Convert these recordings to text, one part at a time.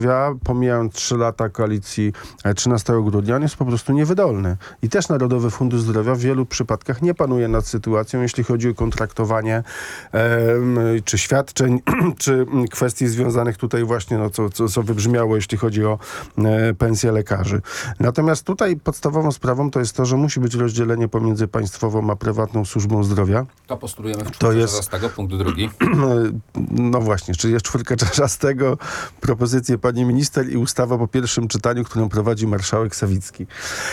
pomijając 3 lata koalicji 13 grudnia, on jest po prostu niewydolny. I też Narodowy Fundusz Zdrowia w wielu przypadkach nie panuje nad sytuacją, jeśli chodzi o kontraktowanie czy świadczeń, czy kwestii związanych tutaj właśnie, co wybrzmiało, jeśli chodzi o pensje lekarzy. Natomiast tutaj podstawową sprawą to jest to, że musi być rozdzielenie pomiędzy państwową a prywatną służbą zdrowia. To postulujemy w czwórce Czarzastego, punkt 2. No właśnie, czyli jest czwórka Czarzastego, propozycje pani minister i ustawa po pierwszym czytaniu, którą prowadzi marszałek Sawicki.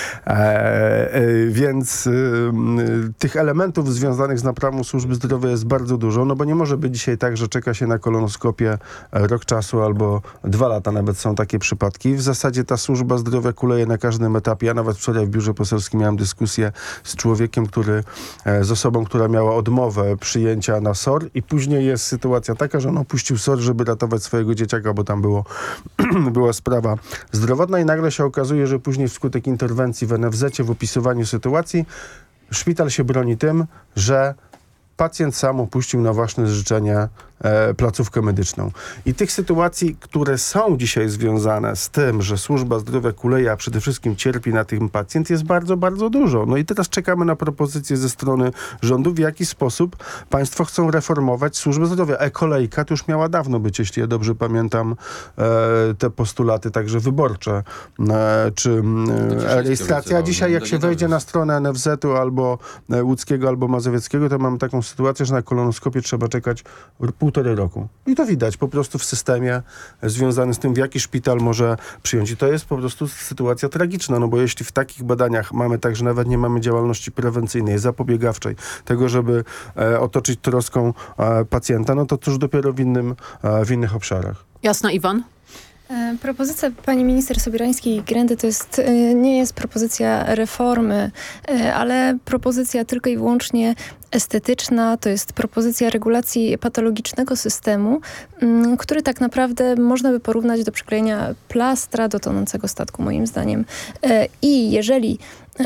Więc tych elementów związanych z naprawą służby zdrowia jest bardzo dużo, no bo nie może być dzisiaj tak, że czeka się na kolonoskopię rok czasu albo 2 lata, nawet są takie przypadki. W zasadzie ta służba zdrowia kuleje na każdym etapie. Ja nawet wczoraj w biurze poselskim miałem dyskusję z człowiekiem, z osobą, która miała odmowę przyjęcia na SOR i później jest sytuacja taka, że on opuścił SOR, żeby ratować swojego dzieciaka, bo tam była sprawa zdrowotna i nagle się okazuje, że później wskutek interwencji w NFZ-cie, w opisywaniu sytuacji, szpital się broni tym, że pacjent sam opuścił na własne życzenie placówkę medyczną. I tych sytuacji, które są dzisiaj związane z tym, że służba zdrowia kuleje, a przede wszystkim cierpi na tym pacjent, jest bardzo, bardzo dużo. No i teraz czekamy na propozycje ze strony rządu, w jaki sposób państwo chcą reformować służbę zdrowia. E-kolejka to już miała dawno być, jeśli ja dobrze pamiętam te postulaty także wyborcze, czy rejestracja. Dzisiaj jak się wejdzie na stronę NFZ-u albo łódzkiego, albo mazowieckiego, to mamy taką sytuację, że na kolonoskopię trzeba czekać 1,5 roku. I to widać po prostu w systemie związanym z tym, w jaki szpital może przyjąć. I to jest po prostu sytuacja tragiczna, no bo jeśli w takich badaniach mamy tak, że nawet nie mamy działalności prewencyjnej, zapobiegawczej, tego, żeby otoczyć troską pacjenta, no to cóż dopiero w innych obszarach. Jasne, Iwan? Propozycja pani minister Sobierańskiej-Grendy to nie jest propozycja reformy, ale propozycja tylko i wyłącznie estetyczna, to jest propozycja regulacji patologicznego systemu, który tak naprawdę można by porównać do przyklejenia plastra do tonącego statku, moim zdaniem. I jeżeli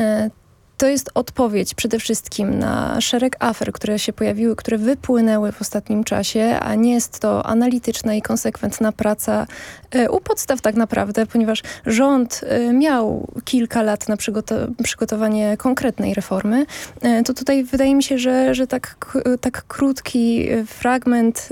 to jest odpowiedź przede wszystkim na szereg afer, które się pojawiły, które wypłynęły w ostatnim czasie, a nie jest to analityczna i konsekwentna praca u podstaw tak naprawdę, ponieważ rząd miał kilka lat na przygotowanie konkretnej reformy, to tutaj wydaje mi się, że tak krótki fragment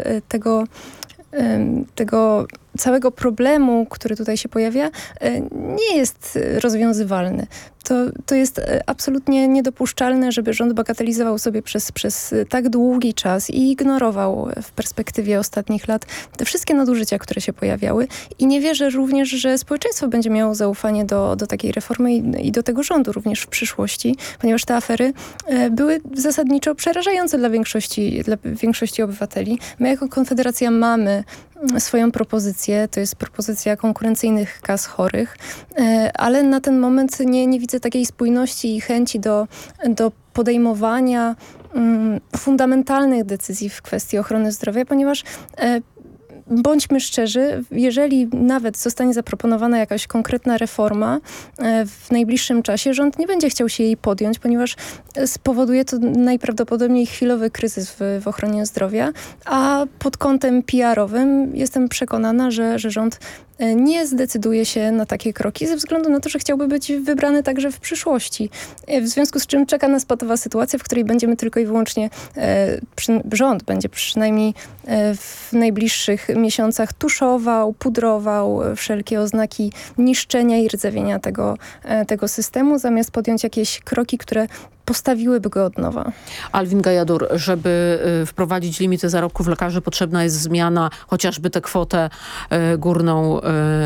tego całego problemu, który tutaj się pojawia, nie jest rozwiązywalny. To jest absolutnie niedopuszczalne, żeby rząd bagatelizował sobie przez tak długi czas i ignorował w perspektywie ostatnich lat te wszystkie nadużycia, które się pojawiały. I nie wierzę również, że społeczeństwo będzie miało zaufanie do takiej reformy i do tego rządu również w przyszłości, ponieważ te afery były zasadniczo przerażające dla większości obywateli. My jako Konfederacja mamy swoją propozycję, to jest propozycja konkurencyjnych kas chorych, ale na ten moment nie widzę takiej spójności i chęci do podejmowania fundamentalnych decyzji w kwestii ochrony zdrowia, ponieważ bądźmy szczerzy, jeżeli nawet zostanie zaproponowana jakaś konkretna reforma w najbliższym czasie, rząd nie będzie chciał się jej podjąć, ponieważ spowoduje to najprawdopodobniej chwilowy kryzys w ochronie zdrowia, a pod kątem PR-owym jestem przekonana, że rząd nie zdecyduje się na takie kroki ze względu na to, że chciałby być wybrany także w przyszłości. W związku z czym czeka nas patowa sytuacja, w której będziemy tylko i wyłącznie, rząd będzie przynajmniej w najbliższych miesiącach tuszował, pudrował wszelkie oznaki niszczenia i rdzewienia tego systemu, zamiast podjąć jakieś kroki, które postawiłyby go od nowa. Alwin Gajadur, żeby wprowadzić limity zarobków lekarzy, potrzebna jest zmiana, chociażby tę kwotę górną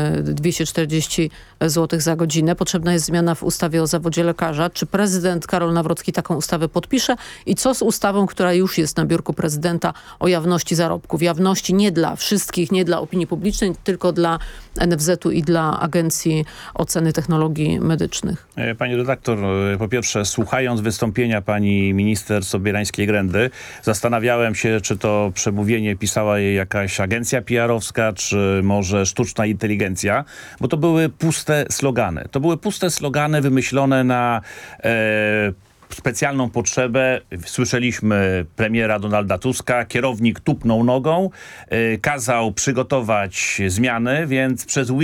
240 zł za godzinę. Potrzebna jest zmiana w ustawie o zawodzie lekarza. Czy prezydent Karol Nawrocki taką ustawę podpisze? I co z ustawą, która już jest na biurku prezydenta o jawności zarobków? Jawności nie dla wszystkich, nie dla opinii publicznej, tylko dla NFZ-u i dla Agencji Oceny Technologii Medycznych. Pani redaktor, po pierwsze, słuchając wystąpienia pani minister Sobierańskiej-Grendy, zastanawiałem się, czy to przemówienie pisała jej jakaś agencja PR-owska, czy może sztuczna inteligencja, bo to były puste slogany. To były puste slogany wymyślone na specjalną potrzebę. Słyszeliśmy premiera Donalda Tuska, kierownik tupnął nogą, kazał przygotować zmiany, więc przez